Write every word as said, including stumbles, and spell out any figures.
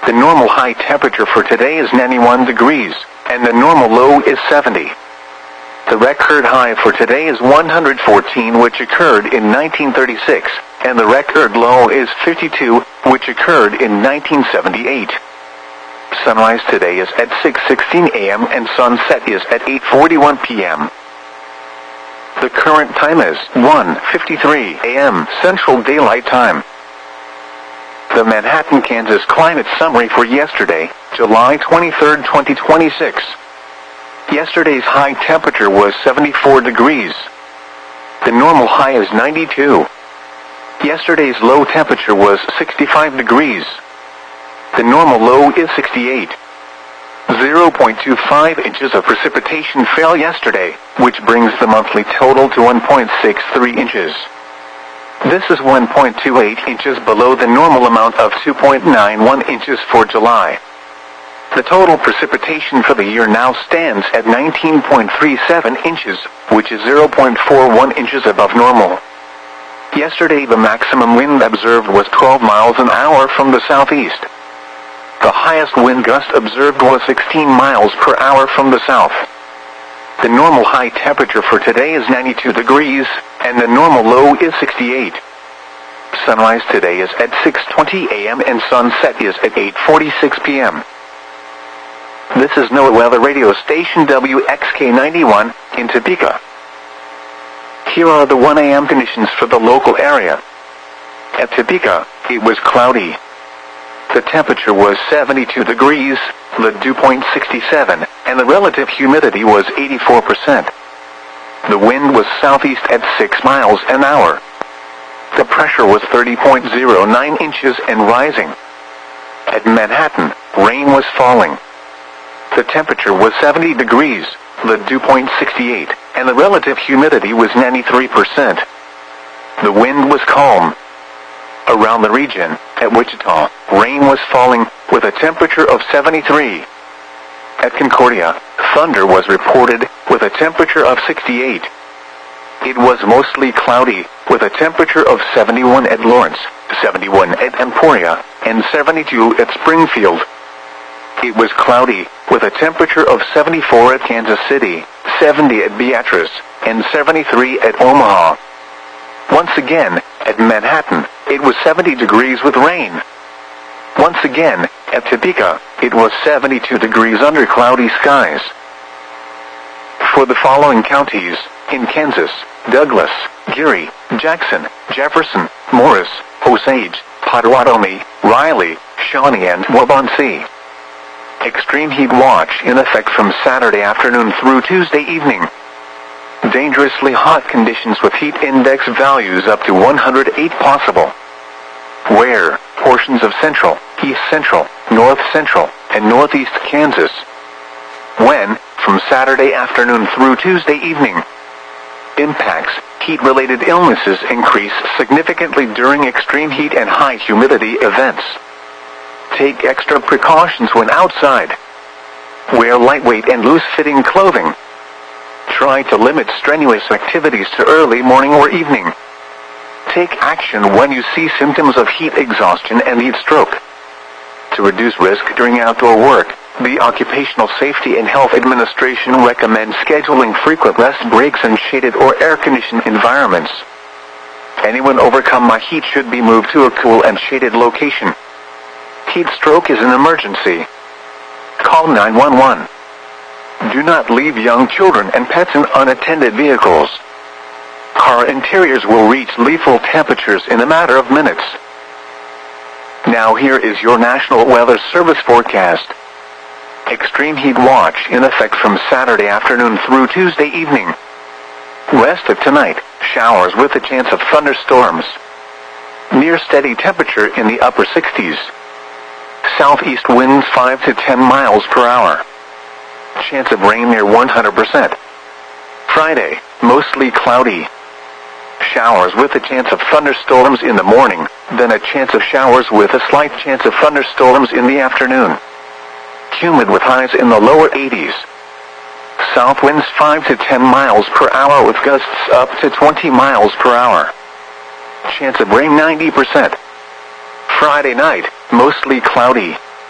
The normal high temperature for today is ninety-one degrees, and the normal low is seventy. The record high for today is one hundred fourteen, which occurred in nineteen thirty-six, and the record low is fifty-two, which occurred in nineteen seventy-eight. Sunrise today is at six sixteen a m and sunset is at eight forty-one p m The current time is one fifty-three a m Central Daylight Time. The Manhattan, Kansas climate summary for yesterday, July twenty-third, twenty twenty-six. Yesterday's high temperature was seventy-four degrees. The normal high is ninety-two. Yesterday's low temperature was sixty-five degrees. The normal low is sixty-eight. zero point two five inches of precipitation fell yesterday, which brings the monthly total to one point six three inches. This is one point two eight inches below the normal amount of two point nine one inches for July. The total precipitation for the year now stands at nineteen point three seven inches, which is zero point four one inches above normal. Yesterday the maximum wind observed was twelve miles an hour from the southeast. The highest wind gust observed was sixteen miles per hour from the south. The normal high temperature for today is ninety-two degrees, and the normal low is sixty-eight. Sunrise today is at six twenty a m and sunset is at eight forty-six p m This is NOAA Weather Radio Station W X K ninety-one in Topeka. Here are the one a m conditions for the local area. At Topeka, it was cloudy. The temperature was seventy-two degrees, the dew point sixty-seven, and the relative humidity was eighty-four percent. The wind was southeast at six miles an hour. The pressure was thirty point zero nine inches and rising. At Manhattan, rain was falling. The temperature was seventy degrees, the dew point sixty-eight, and the relative humidity was ninety-three percent. The wind was calm. Around the region, at Wichita, rain was falling, with a temperature of seventy-three. At Concordia, thunder was reported, with a temperature of sixty-eight. It was mostly cloudy, with a temperature of seventy-one at Lawrence, seventy-one at Emporia, and seventy-two at Springfield. It was cloudy, with a temperature of seventy-four at Kansas City, seventy at Beatrice, and seventy-three at Omaha. Once again, at Manhattan, it was seventy degrees with rain. Once again, at Topeka, it was seventy-two degrees under cloudy skies. For the following counties, in Kansas, Douglas, Geary, Jackson, Jefferson, Morris, Osage, Potawatomi, Riley, Shawnee, and Waubonsee. Extreme heat watch in effect from Saturday afternoon through Tuesday evening. Dangerously hot conditions with heat index values up to one hundred eight possible. Where, portions of central, east central, north central, and northeast Kansas. When, from Saturday afternoon through Tuesday evening. Impacts, heat-related illnesses increase significantly during extreme heat and high humidity events. Take extra precautions when outside. Wear lightweight and loose-fitting clothing. Try to limit strenuous activities to early morning or evening. Take action when you see symptoms of heat exhaustion and heat stroke. To reduce risk during outdoor work, the Occupational Safety and Health Administration recommends scheduling frequent rest breaks in shaded or air-conditioned environments. Anyone overcome by heat should be moved to a cool and shaded location. Heat stroke is an emergency. Call nine one one. Do not leave young children and pets in unattended vehicles. Car interiors will reach lethal temperatures in a matter of minutes. Now here is your National Weather Service forecast. Extreme heat watch in effect from Saturday afternoon through Tuesday evening. West of tonight, showers with a chance of thunderstorms. Near steady temperature in the upper sixties. Southeast winds five to ten miles per hour. Chance of rain near one hundred percent. Friday, mostly cloudy. Showers with a chance of thunderstorms in the morning, then a chance of showers with a slight chance of thunderstorms in the afternoon. Humid with highs in the lower eighties. South winds five to ten miles per hour with gusts up to twenty miles per hour. Chance of rain ninety percent. Friday night, mostly cloudy.